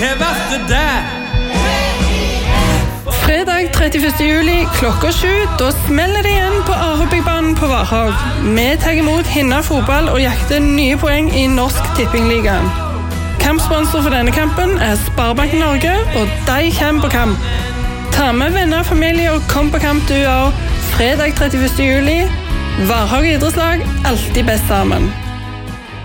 hva ble det? Fredag 31. juli klokka 7, da smeller det igjen på Arebygbanen på Varhaug. Vi tar imot Hinna fotball og jakter nye poeng i Norsk Tippingligaen. Kampsponsor for denne kampen er Sparebanken Norge, og de kommer på kamp. Ta med venner og familie og kom på kamp du også. Fredag 31. juli. Varhaug idrettslag, alltid best sammen.